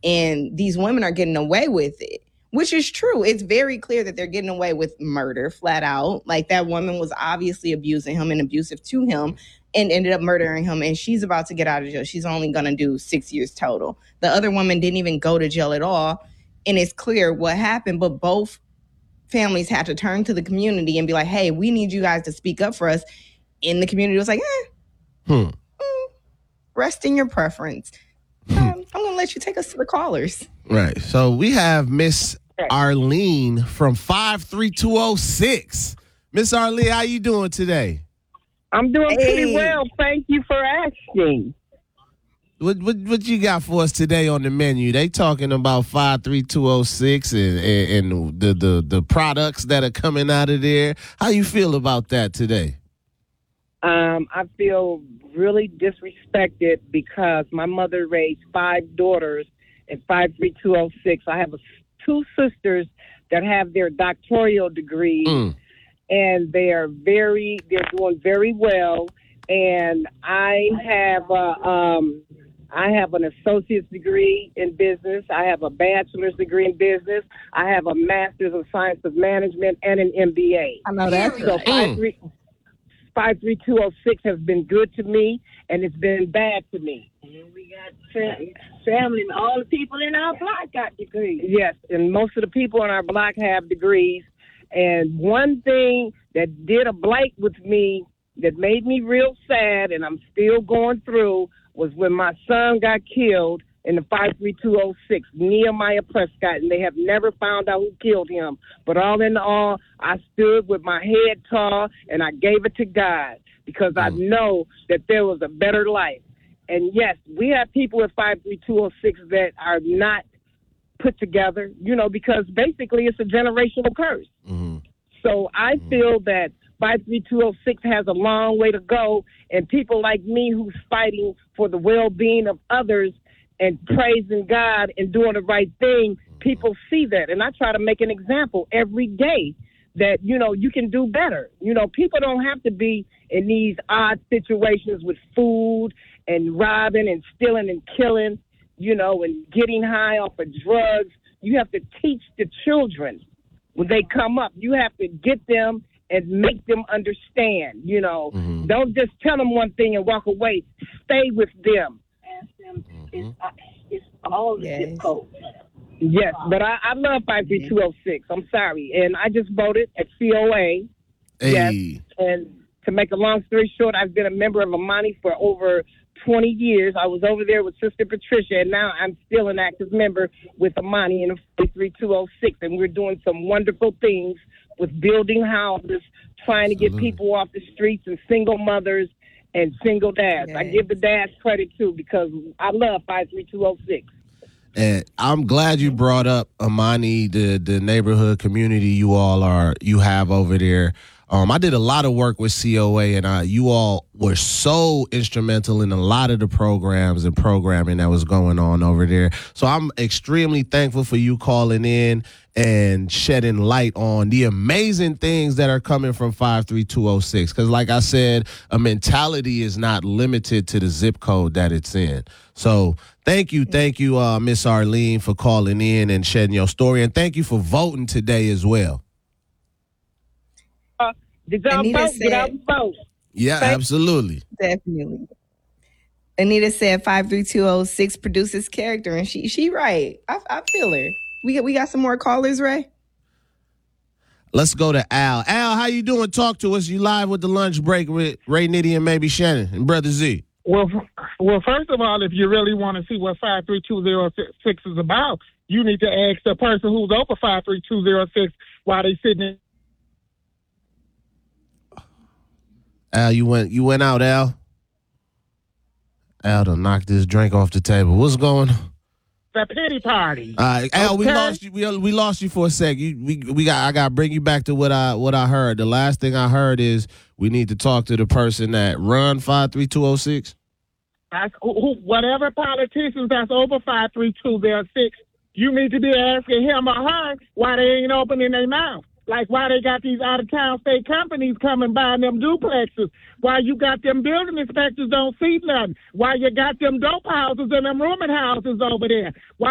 and these women are getting away with it, which is true. It's very clear that they're getting away with murder flat out. Like, that woman was obviously abusing him and abusive to him and ended up murdering him, and she's about to get out of jail. She's only going to do 6 years total. The other woman didn't even go to jail at all, and it's clear what happened, but both families had to turn to the community and be like, hey, we need you guys to speak up for us. And the community was like, rest in your preference. I'm going to let you take us to the callers. Right. So we have Miss Arlene from 53206. Miss Arlene, how you doing today? I'm doing pretty well. Thank you for asking. What you got for us today on the menu? They talking about 53206 and the products that are coming out of there. How you feel about that today? I feel really disrespected because my mother raised 5 daughters in 53206. I have 2 sisters that have their doctoral degrees, and they're doing very well. And I have an associate's degree in business. I have a bachelor's degree in business. I have a master's of science of management and an MBA. I know that's so right. 53206 has been good to me, and it's been bad to me. We got family, all the people in our block got degrees. Yes, and most of the people in our block have degrees. And one thing that did a blight with me that made me real sad, and I'm still going through, was when my son got killed in the 53206, Nehemiah Prescott, and they have never found out who killed him. But all in all, I stood with my head tall, and I gave it to God because I know that there was a better life. And yes, we have people at 53206 that are not put together, because basically it's a generational curse. Mm-hmm. So I feel that 53206 has a long way to go, and people like me who's fighting for the well-being of others and praising God and doing the right thing, people see that. And I try to make an example every day that, you can do better. People don't have to be in these odd situations with food and robbing and stealing and killing, and getting high off of drugs. You have to teach the children when they come up. You have to get them and make them understand, Don't just tell them one thing and walk away. Stay with them. Ask them, it's all the zip codes. Yes, but I love 53206. I'm sorry. And I just voted at COA. Hey. Yes. And to make a long story short, I've been a member of Amani for over 20 years. I was over there with Sister Patricia, and now I'm still an active member with Amani in 53206. And we're doing some wonderful things with building houses, trying to get people off the streets, and single mothers and single dads. Yes. I give the dads credit, too, because I love 53206. And I'm glad you brought up Amani, the neighborhood community you have over there. I did a lot of work with COA, and you all were so instrumental in a lot of the programs and programming that was going on over there. So I'm extremely thankful for you calling in and shedding light on the amazing things that are coming from 53206. Because like I said, a mentality is not limited to the zip code that it's in. So thank you, Miss Arlene, for calling in and shedding your story. And thank you for voting today as well. Did y'all vote? Did I vote? Yeah, absolutely. Definitely. Anita said 53206 produces character, and she right. I feel her. We got some more callers, Ray? Let's go to Al. Al, how you doing? Talk to us. You live with the lunch break with Ray Nitty and maybe Shannon and Brother Z. Well, first of all, if you really want to see what 53206 is about, you need to ask the person who's over 53206 while they sitting in. Al, you went out, Al. Al done knocked this drink off the table. What's going on? The pity party. Al, we lost you. We lost you for a sec. I got to bring you back to what I heard. The last thing I heard is we need to talk to the person that run 53206. Whatever politicians that's over 53206, you need to be asking him or her why they ain't opening their mouth. Like why they got these out-of-town state companies coming buying them duplexes. Why you got them building inspectors don't see nothing. Why you got them dope houses and them rooming houses over there. Why